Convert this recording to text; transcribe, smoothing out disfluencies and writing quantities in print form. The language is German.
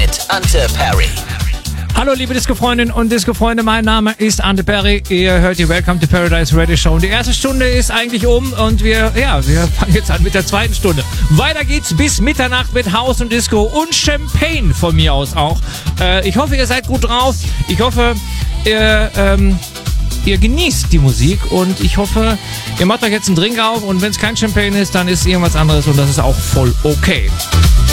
mit Ante Perry. Hallo liebe Disco-Freundinnen und Disco-Freunde, mein Name ist Ante Perry. Ihr hört die Welcome to Paradise Radio Show. Und die erste Stunde ist eigentlich und wir fangen jetzt an mit der zweiten Stunde. Weiter geht's bis Mitternacht mit House und Disco und Champagne von mir aus auch. Ich hoffe, ihr seid gut drauf. Ich hoffe, ihr genießt die Musik und ich hoffe, ihr macht euch jetzt einen Drink auf und wenn es kein Champagne ist, dann ist irgendwas anderes und das ist auch voll okay.